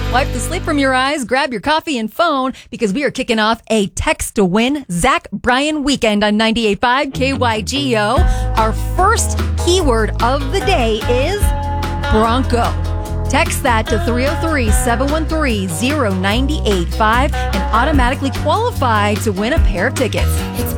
Wipe the sleep from your eyes, grab your coffee and phone, because we are kicking off a text to win Zach Bryan weekend on 98.5 KYGO. Our first keyword of the day is Bronco. Text that to 303-713-0985 and automatically qualify to win a pair of tickets.